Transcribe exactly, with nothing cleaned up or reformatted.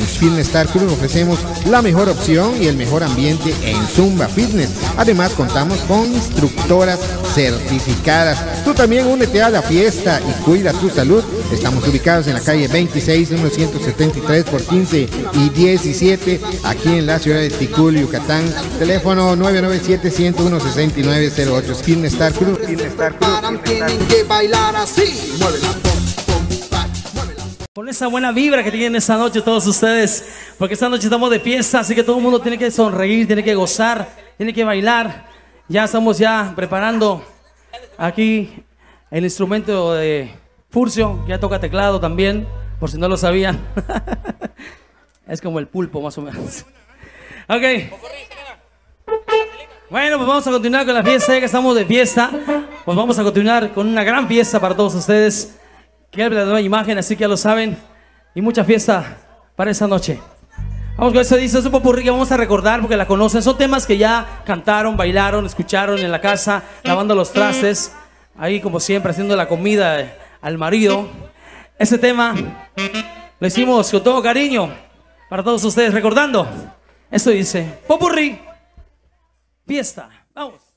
Fitness Star Club ofrecemos la mejor opción y el mejor ambiente en Zumba Fitness. Además, contamos con instructoras certificadas. Tú también únete a la fiesta y cuida tu salud. Estamos ubicados en la calle veintiséis, número ciento setenta y tres por quince y diecisiete, aquí en la ciudad de Ticul, Yucatán. Teléfono nueve nueve siete, uno cero uno, seis nueve cero ocho. Fitness Star Club. Fitness Star Club. Tienen que bailar así. Muévela, con esa buena vibra que tienen esta noche todos ustedes, porque esta noche estamos de fiesta, así que todo el mundo tiene que sonreír, tiene que gozar, tiene que bailar. Ya estamos ya preparando aquí el instrumento de Furcio, ya toca teclado también, por si no lo sabían. Es como el pulpo más o menos. Ok. Bueno, pues vamos a continuar con la fiesta, ya que estamos de fiesta. Pues vamos a continuar con una gran fiesta para todos ustedes. Que es la nueva imagen, así que ya lo saben. Y mucha fiesta para esta noche. Vamos con eso, dice, es un popurrí que vamos a recordar porque la conocen. Son temas que ya cantaron, bailaron, escucharon en la casa, lavando los trastes. Ahí como siempre, haciendo la comida al marido. Ese tema lo hicimos con todo cariño para todos ustedes, recordando. Esto dice, popurrí, fiesta. Vamos.